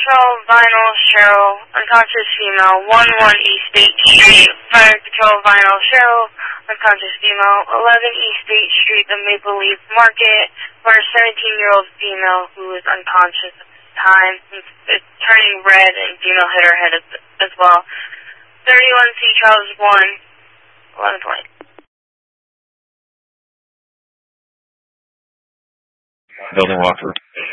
Patrol, Vinyl, Cheryl, unconscious female, 11 East State Street, Fire Patrol, Vinyl, Cheryl, unconscious female, 11 East State Street, the Maple Leaf Market, for a 17-year-old female who is unconscious at this time. It's turning red and female hit her head as well. 31 C. Charles 1, 1120. Building walker.